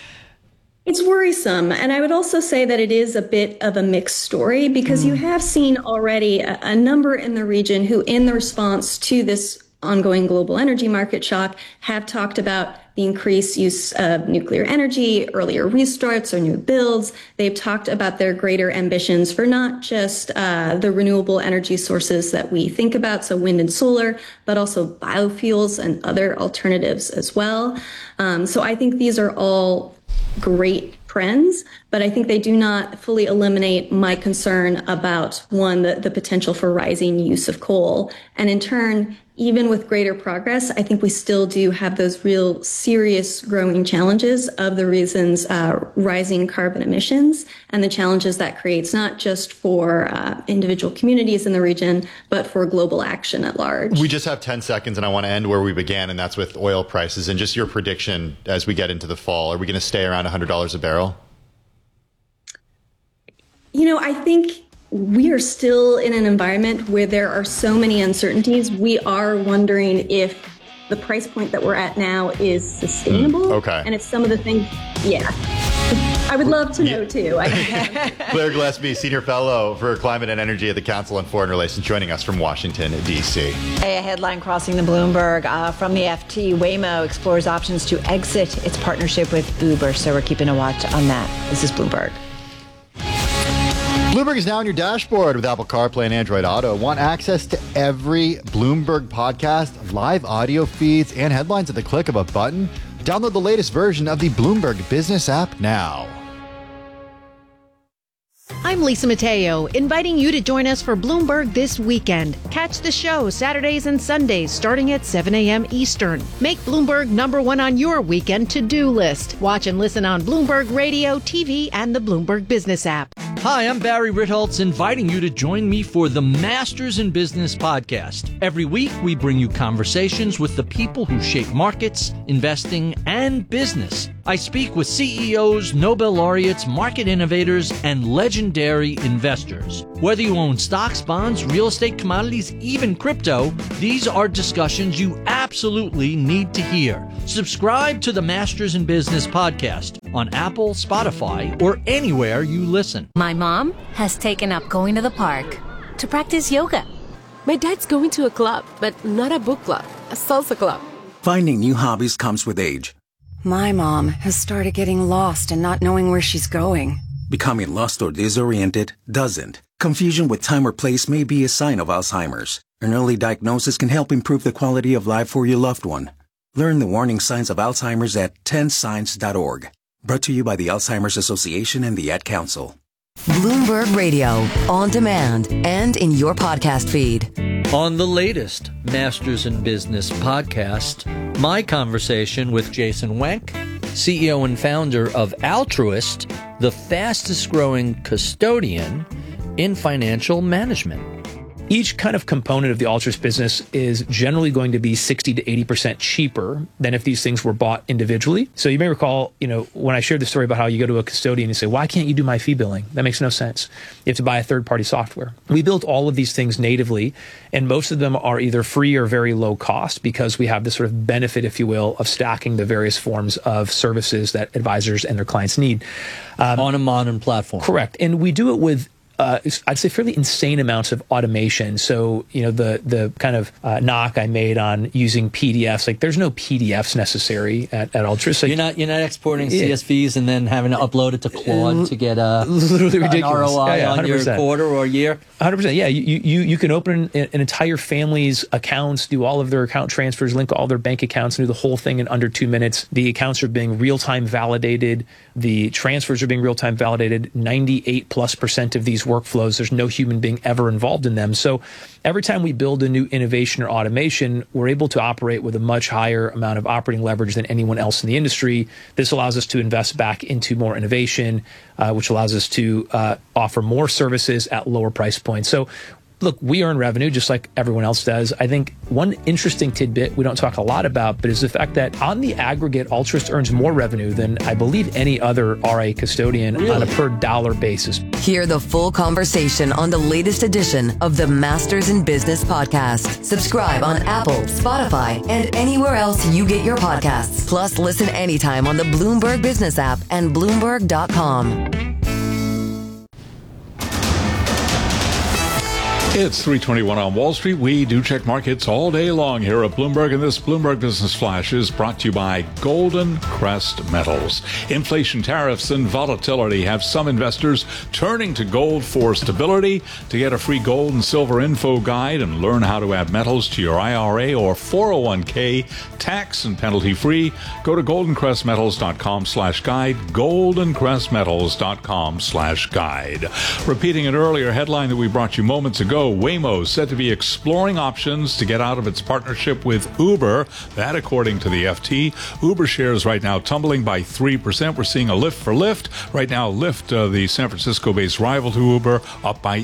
It's worrisome. And I would also say that it is a bit of a mixed story because you have seen already a number in the region who, in the response to this ongoing global energy market shock, have talked about the increased use of nuclear energy, earlier restarts or new builds. They've talked about their greater ambitions for not just the renewable energy sources that we think about, so wind and solar, but also biofuels and other alternatives as well. So I think these are all great trends, but I think they do not fully eliminate my concern about, one, the potential for rising use of coal. And in turn, even with greater progress, I think we still do have those real serious growing challenges of the reasons rising carbon emissions and the challenges that creates not just for individual communities in the region, but for global action at large. We just have 10 seconds and I want to end where we began, and that's with oil prices and just your prediction as we get into the fall. Are we going to stay around $100 a barrel? I think we are still in an environment where there are so many uncertainties. We are wondering if the price point that we're at now is sustainable. Okay. And if some of the things, I would love to know too. Claire Gillespie, Senior Fellow for Climate and Energy at the Council on Foreign Relations, joining us from Washington, D.C. A headline crossing the Bloomberg from the FT. Waymo explores options to exit its partnership with Uber. So we're keeping a watch on that. This is Bloomberg. Bloomberg is now on your dashboard with Apple CarPlay and Android Auto. Want access to every Bloomberg podcast, live audio feeds, and headlines at the click of a button? Download the latest version of the Bloomberg Business app now. I'm Lisa Mateo, inviting you to join us for Bloomberg This Weekend. Catch the show Saturdays and Sundays starting at 7 a.m. Eastern. Make Bloomberg #1 on your weekend to-do list. Watch and listen on Bloomberg Radio, TV, and the Bloomberg Business app. Hi, I'm Barry Ritholtz, inviting you to join me for the Masters in Business podcast. Every week, we bring you conversations with the people who shape markets, investing, and business. I speak with CEOs, Nobel laureates, market innovators, and legendary investors. Whether you own stocks, bonds, real estate, commodities, even crypto, these are discussions you absolutely need to hear. Subscribe to the Masters in Business podcast on Apple, Spotify, or anywhere you listen. My mom has taken up going to the park to practice yoga. My dad's going to a club, but not a book club, a salsa club. Finding new hobbies comes with age. My mom has started getting lost and not knowing where she's going. Becoming lost or disoriented doesn't. Confusion with time or place may be a sign of Alzheimer's. An early diagnosis can help improve the quality of life for your loved one. Learn the warning signs of Alzheimer's at 10signs.org. Brought to you by the Alzheimer's Association and the Ad Council. Bloomberg Radio, on demand and in your podcast feed. On the latest Masters in Business podcast, my conversation with Jason Wenk, CEO and founder of Altruist, the fastest growing custodian in financial management. Each kind of component of the Altruist business is generally going to be 60 to 80% cheaper than if these things were bought individually. So you may recall, when I shared the story about how you go to a custodian and say, why can't you do my fee billing? That makes no sense. You have to buy a third-party software. We built all of these things natively, and most of them are either free or very low cost because we have this sort of benefit, if you will, of stacking the various forms of services that advisors and their clients need. On a modern platform. Correct. And we do it with I'd say fairly insane amounts of automation. So, the kind of knock I made on using PDFs, like there's no PDFs necessary at Altruist. You're not exporting CSVs and then having to upload it to Claude to get literally ridiculous. An ROI on your quarter or year. 100%. Yeah, you can open an entire family's accounts, do all of their account transfers, link all their bank accounts, and do the whole thing in under 2 minutes. The accounts are being real-time validated. The transfers are being real-time validated. 98+% of these workflows, there's no human being ever involved in them. So every time we build a new innovation or automation, we're able to operate with a much higher amount of operating leverage than anyone else in the industry. This allows us to invest back into more innovation, which allows us to offer more services at lower price points. So look, we earn revenue just like everyone else does. I think one interesting tidbit we don't talk a lot about, but is the fact that on the aggregate, Altruist earns more revenue than I believe any other RIA custodian on a per dollar basis. Hear the full conversation on the latest edition of the Masters in Business podcast. Subscribe on Apple, Spotify, and anywhere else you get your podcasts. Plus, listen anytime on the Bloomberg Business app and Bloomberg.com. It's 3:21 on Wall Street. We do check markets all day long here at Bloomberg, and this Bloomberg Business Flash is brought to you by Golden Crest Metals. Inflation, tariffs, and volatility have some investors turning to gold for stability. To get a free gold and silver info guide and learn how to add metals to your IRA or 401k tax and penalty free, go to goldencrestmetals.com/guide, goldencrestmetals.com/guide. Repeating an earlier headline that we brought you moments ago, Francisco, Waymo said to be exploring options to get out of its partnership with Uber. That, according to the FT. Uber shares right now tumbling by 3%. We're seeing a lift for Lyft. Right now, Lyft, the San Francisco-based rival to Uber, up by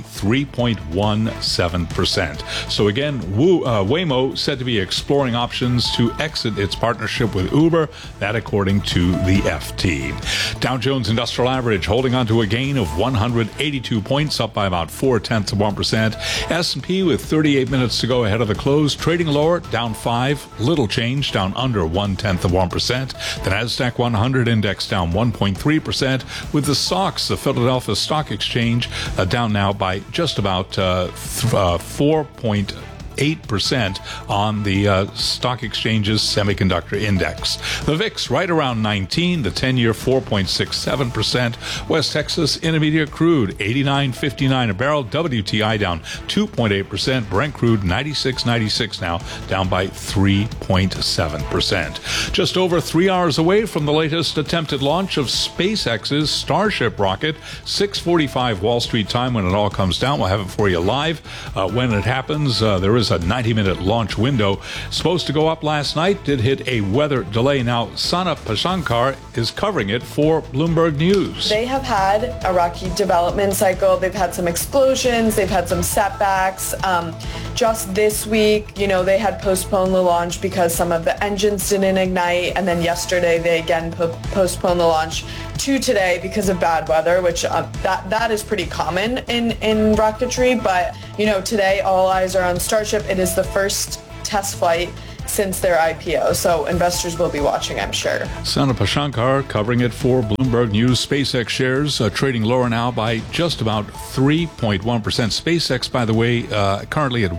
3.17%. So again, Waymo said to be exploring options to exit its partnership with Uber. That, according to the FT. Dow Jones Industrial Average holding on to a gain of 182 points, up by about 0.4%. S&P with 38 minutes to go ahead of the close, trading lower, down 5, little change, down under 0.1%. The Nasdaq 100 index down 1.3%, with the SOX, the Philadelphia Stock Exchange, down now by just about 4.8% on the stock exchange's semiconductor index. The VIX right around 19, the 10-year 4.67%. West Texas Intermediate crude 89.59 a barrel. WTI down 2.8%. Brent crude 96.96 now, down by 3.7%. Just over 3 hours away from the latest attempted launch of SpaceX's Starship rocket, 6:45 Wall Street time when it all comes down. We'll have it for you live when it happens. There is a 90-minute launch window. Supposed to go up last night, did hit a weather delay. Now, Sana Pashankar is covering it for Bloomberg News. They have had a rocky development cycle. They've had some explosions. They've had some setbacks. Just this week, they had postponed the launch because some of the engines didn't ignite. And then yesterday, they again postponed the launch to today because of bad weather, which that is pretty common in rocketry. But, today all eyes are on Starship. It is the first test flight since their IPO, so investors will be watching, I'm sure. Sana Pashankar covering it for Bloomberg News. SpaceX shares trading lower now by just about 3.1%. SpaceX, by the way, currently at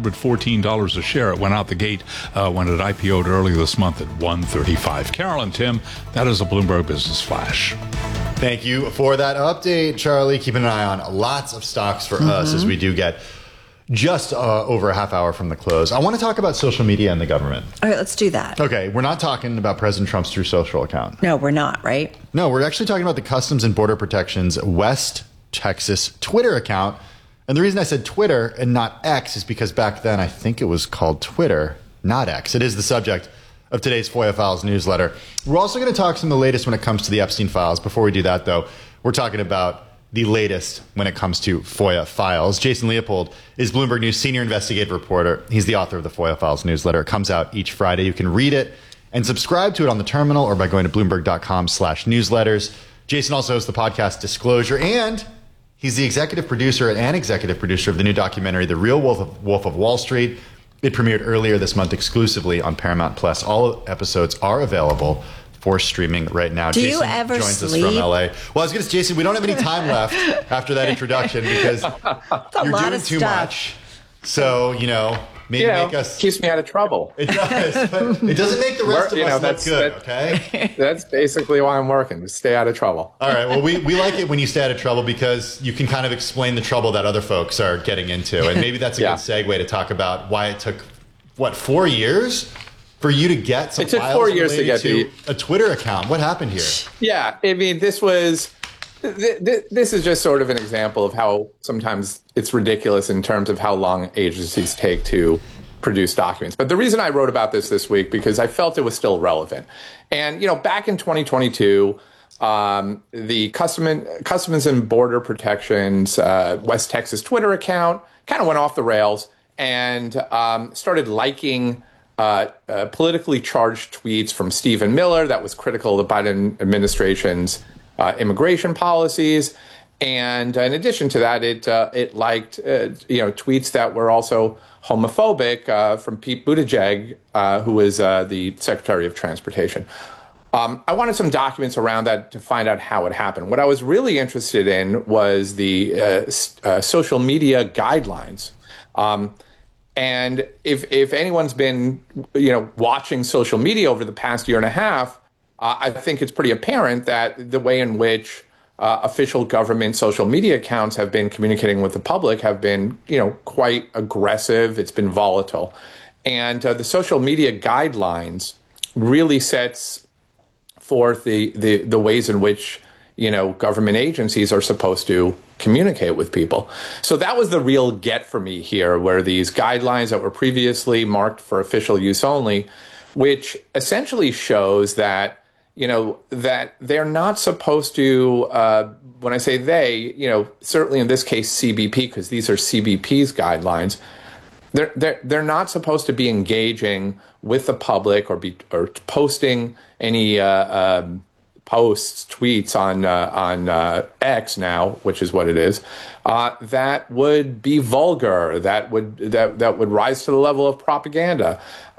$114 a share. It went out the gate when it IPO'd earlier this month at $135. Carol and Tim, that is a Bloomberg Business Flash. Thank you for that update, Charlie. Keeping an eye on lots of stocks for us as we do get just over a half hour from the close. I want to talk about social media and the government. All right, let's do that. Okay, we're not talking about President Trump's Truth Social account. No, we're not, right? No, we're actually talking about the Customs and Border Protection's West Texas Twitter account. And the reason I said Twitter and not X is because back then I think it was called Twitter, not X. It is the subject of today's FOIA Files newsletter. We're also going to talk some of the latest when it comes to the Epstein files. Before we do that, though, we're talking about the latest when it comes to FOIA Files. Jason Leopold is Bloomberg News senior investigative reporter. He's the author of the FOIA Files newsletter. It comes out each Friday. You can read it and subscribe to it on the terminal or by going to Bloomberg.com/newsletters. Jason also hosts the podcast Disclosure, and he's the executive producer and executive producer of the new documentary, The Real Wolf of Wall Street. It premiered earlier this month exclusively on Paramount Plus. All episodes are available for streaming right now. Do Jason you ever joins sleep? us from LA. Well, I was going to say, Jason, we don't have any time left after that introduction because you're doing too much. So, maybe make us... keeps me out of trouble. It does, but it doesn't make the rest of us look good, okay? That's basically why I'm working, to stay out of trouble. All right, well, we like it when you stay out of trouble because you can kind of explain the trouble that other folks are getting into. And maybe that's a good segue to talk about why it took, 4 years? For you to get some files 4 years to get to a Twitter account. What happened here? Yeah, I mean, this is just sort of an example of how sometimes it's ridiculous in terms of how long agencies take to produce documents. But the reason I wrote about this week, because I felt it was still relevant. And, back in 2022, the Customs and Border Protection's West Texas Twitter account kind of went off the rails and started liking politically charged tweets from Stephen Miller that was critical of the Biden administration's immigration policies. And in addition to that, it liked tweets that were also homophobic from Pete Buttigieg, who is the Secretary of Transportation. I wanted some documents around that to find out how it happened. What I was really interested in was the social media guidelines. And if anyone's been, watching social media over the past year and a half, I think it's pretty apparent that the way in which official government social media accounts have been communicating with the public have been, quite aggressive. It's been volatile. And the social media guidelines really sets forth the ways in which, government agencies are supposed to communicate with people. So that was the real get for me here, where these guidelines that were previously marked for official use only, which essentially shows that, that they're not supposed to, when I say they, certainly in this case, CBP, because these are CBP's guidelines, they're not supposed to be engaging with the public or posting any posts, tweets on X now, which is what it is, that would be vulgar, that would rise to the level of propaganda.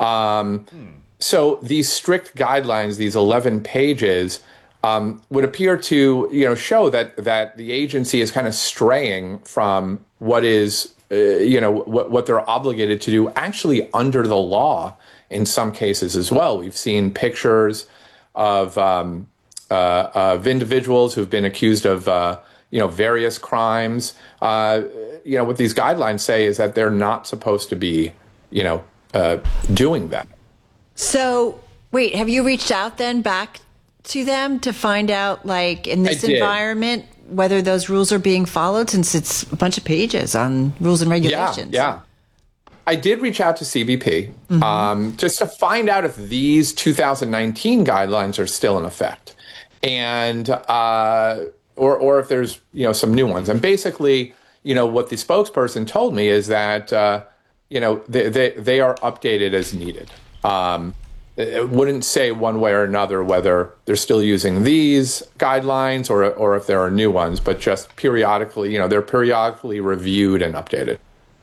So these strict guidelines, these 11 pages, would appear to show that the agency is kind of straying from what is what they're obligated to do actually under the law in some cases as well. We've seen pictures of individuals who've been accused of various crimes. What these guidelines say is that they're not supposed to be doing that. So, wait, have you reached out then back to them to find out, like, in this environment, whether those rules are being followed, since it's a bunch of pages on rules and regulations? Yeah. I did reach out to CBP just to find out if these 2019 guidelines are still in effect, and or if there's some new ones. And basically, what the spokesperson told me is that they are updated as needed. It wouldn't say one way or another whether they're still using these guidelines or if there are new ones, but just periodically, they're periodically reviewed and updated.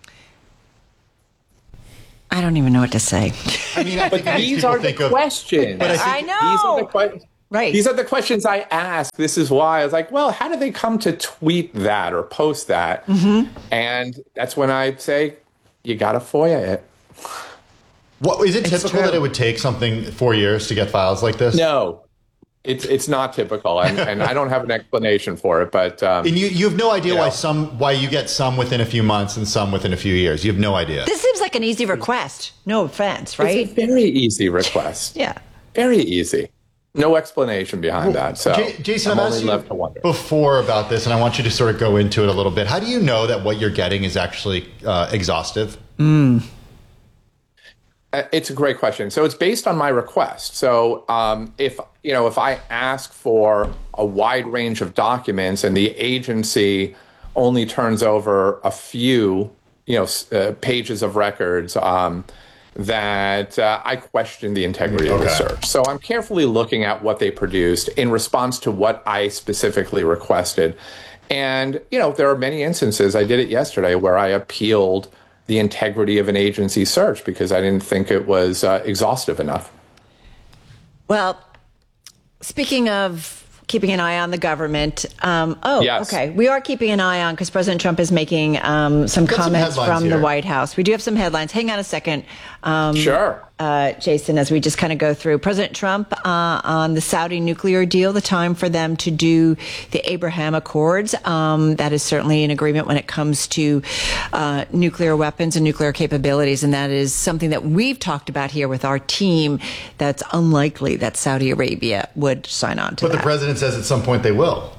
I don't even know what to say. I mean, but these are the questions. I know. These are the questions. Right. These are the questions I ask. This is why I was like, well, how do they come to tweet that or post that? And that's when I say, you got to FOIA it. What is it typical that it would take something 4 years to get files like this? No, it's not typical, and I don't have an explanation for it. But and you have no idea why you get some within a few months and some within a few years. You have no idea. This seems like an easy request. No offense, right? It's a very easy request. Yeah, very easy. No explanation behind that. So, Jason, I've asked you before about this, and I want you to sort of go into it a little bit. How do you know that what you're getting is actually exhaustive? It's a great question. So it's based on my request. So if I ask for a wide range of documents and the agency only turns over a few, pages of records, that I question the integrity of the search. So I'm carefully looking at what they produced in response to what I specifically requested. And, there are many instances, I did it yesterday, where I appealed the integrity of an agency search because I didn't think it was exhaustive enough. Well, speaking of keeping an eye on the government, yes. Okay, we are keeping an eye on, because President Trump is making some comments from the White House. We do have some headlines. Hang on a second. Sure. Jason, as we just kind of go through President Trump on the Saudi nuclear deal, the time for them to do the Abraham Accords. That is certainly an agreement when it comes to nuclear weapons and nuclear capabilities. And that is something that we've talked about here with our team. That's unlikely that Saudi Arabia would sign on to that. But the president says at some point they will.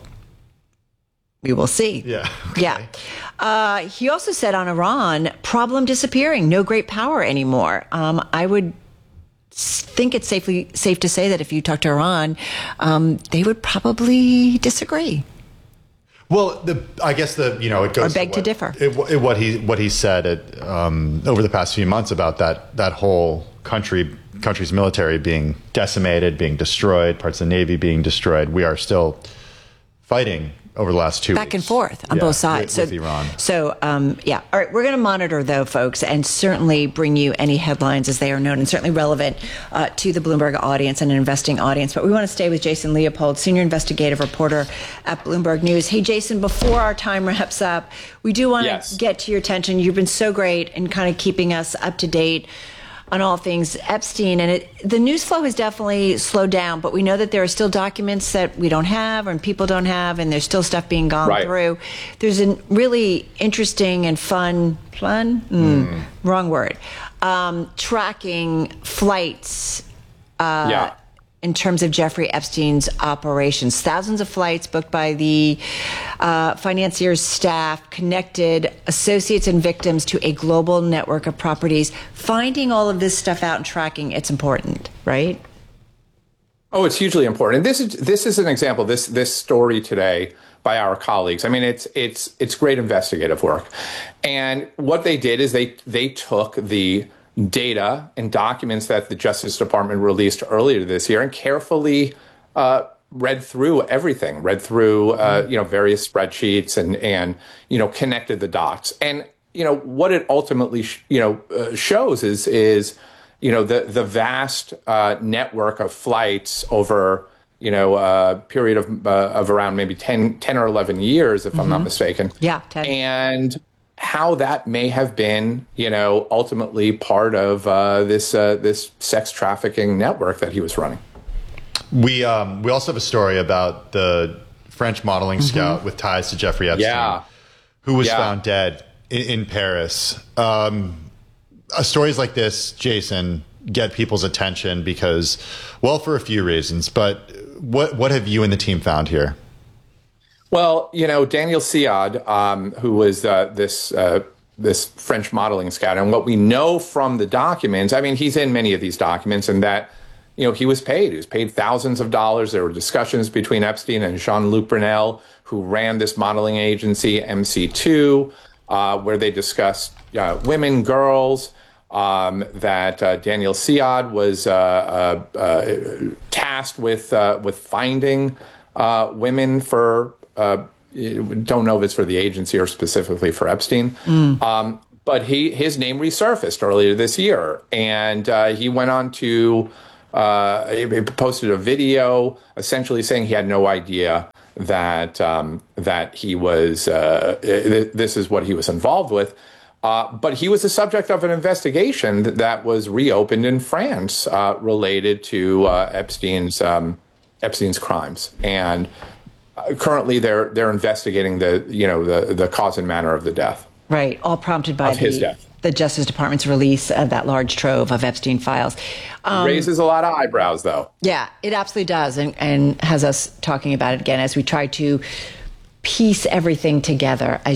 We will see. Yeah. Okay. Yeah. He also said on Iran, problem disappearing, no great power anymore. I would think it's safe to say that if you talk to Iran, they would probably disagree. Well, I guess it goes or beg to differ. What he said over the past few months about that whole country's military being decimated, being destroyed, parts of the Navy being destroyed. We are still fighting over the last 2 weeks. Back and forth on both sides. With Iran. So, All right. We're going to monitor, though, folks, and certainly bring you any headlines as they are known and certainly relevant to the Bloomberg audience and an investing audience. But we want to stay with Jason Leopold, senior investigative reporter at Bloomberg News. Hey, Jason, before our time wraps up, we do want to get to your attention. You've been so great in kind of keeping us up to date on all things Epstein, and the news flow has definitely slowed down, but we know that there are still documents that we don't have and people don't have, and there's still stuff being gone through. There's a really interesting and fun, wrong word, tracking flights in terms of Jeffrey Epstein's operations. Thousands of flights booked by the financier's staff connected associates and victims to a global network of properties. Finding all of this stuff out and tracking, it's important, right? Oh, it's hugely important. And this is an example, this story today by our colleagues. I mean, it's great investigative work. And what they did is they took the data and documents that the Justice Department released earlier this year and carefully read through everything, various spreadsheets and connected the dots. And what it ultimately shows is the vast network of flights over a period of around maybe 10 or 11 years, if I'm not mistaken. Yeah, 10. And how that may have been, ultimately part of this sex trafficking network that he was running. We also have a story about the French modeling scout with ties to Jeffrey Epstein, who was found dead in Paris. Stories like this, Jason, get people's attention because, well, for a few reasons. But what have you and the team found here? Well, Daniel Siad, who was this French modeling scout, and what we know from the documents, I mean, he's in many of these documents, and that, he was paid. He was paid thousands of dollars. There were discussions between Epstein and Jean-Luc Brunel, who ran this modeling agency, MC2, where they discussed women, girls, that Daniel Siad was tasked with finding women for, don't know if it's for the agency or specifically for Epstein. But his name resurfaced earlier this year, and he went on to he posted a video essentially saying he had no idea that that he was this is what he was involved with. But he was the subject of an investigation that was reopened in France related to Epstein's crimes, and currently they're investigating the cause and manner of the death. Right, all prompted by the Justice Department's release of that large trove of Epstein files. Raises a lot of eyebrows, though. Yeah, it absolutely does, and has us talking about it again as we try to piece everything together.